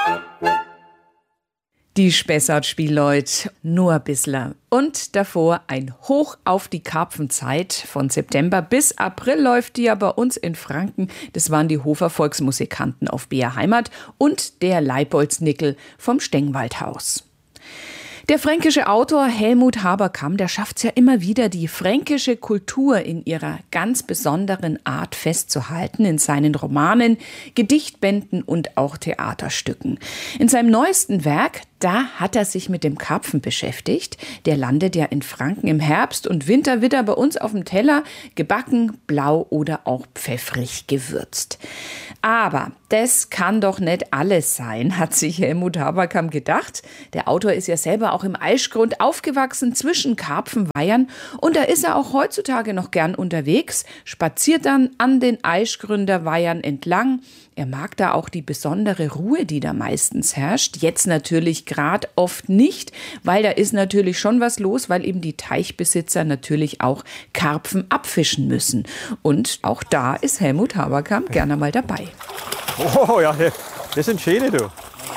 Die Spessart-Spielleut, nur ein bissler. Und davor ein Hoch auf die Karpfenzeit. Von September bis April läuft die ja bei uns in Franken. Das waren die Hofer Volksmusikanten auf BR Heimat und der Leiboldsnickel vom Stengwaldhaus. Der fränkische Autor Helmut Haberkamp, der schafft es ja immer wieder, die fränkische Kultur in ihrer ganz besonderen Art festzuhalten, in seinen Romanen, Gedichtbänden und auch Theaterstücken. In seinem neuesten Werk, da hat er sich mit dem Karpfen beschäftigt. Der landet ja in Franken im Herbst und Winter wird er bei uns auf dem Teller gebacken, blau oder auch pfeffrig gewürzt. Aber das kann doch nicht alles sein, hat sich Helmut Haberkamp gedacht. Der Autor ist ja selber auch im Aischgrund aufgewachsen zwischen Karpfenweihern und da ist er auch heutzutage noch gern unterwegs, spaziert dann an den Aischgründer Weihern entlang. Er mag da auch die besondere Ruhe, die da meistens herrscht. Jetzt natürlich gerade oft nicht, weil da ist natürlich schon was los, weil eben die Teichbesitzer natürlich auch Karpfen abfischen müssen. Und auch da ist Helmut Haberkamp gerne mal dabei. Oh ja, das sind schöne, du.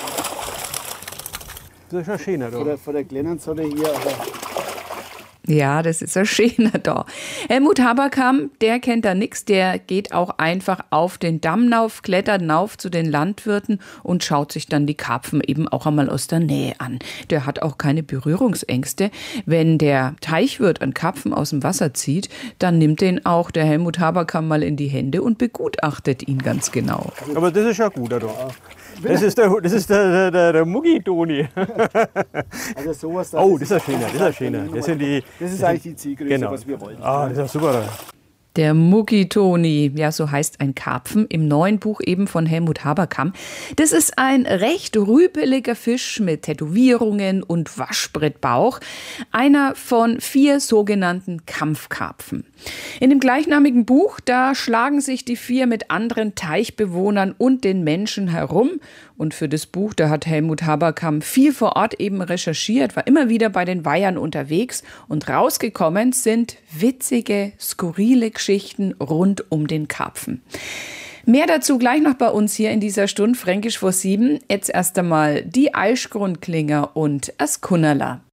Das ist ein schöner, du. Von der kleinen Sonne hier, aber... Ja, das ist ein schöner da. Helmut Haberkamp, der kennt da nichts, der geht auch einfach auf den Damm rauf, klettert rauf zu den Landwirten und schaut sich dann die Karpfen eben auch einmal aus der Nähe an. Der hat auch keine Berührungsängste. Wenn der Teichwirt einen Karpfen aus dem Wasser zieht, dann nimmt den auch der Helmut Haberkamp mal in die Hände und begutachtet ihn ganz genau. Aber das ist ja gut, da. Das ist der Muggi-Toni. Also sowas oh, das ist ein schöner, das ist ein schöner. Das ist eigentlich die Zielgröße, genau. Was wir wollten. Ah, das ist ja super. Der Muggi-Toni, ja, so heißt ein Karpfen, im neuen Buch eben von Helmut Haberkamp. Das ist ein recht rüpeliger Fisch mit Tätowierungen und Waschbrettbauch. Einer von 4 sogenannten Kampfkarpfen. In dem gleichnamigen Buch, da schlagen sich die 4 mit anderen Teichbewohnern und den Menschen herum. Und für das Buch, da hat Helmut Haberkamp viel vor Ort eben recherchiert, war immer wieder bei den Weihern unterwegs und rausgekommen sind witzige, skurrile Geschichten rund um den Karpfen. Mehr dazu gleich noch bei uns hier in dieser Stunde Fränkisch vor 7. Jetzt erst einmal die Aischgrundklinger und das Kunnerla.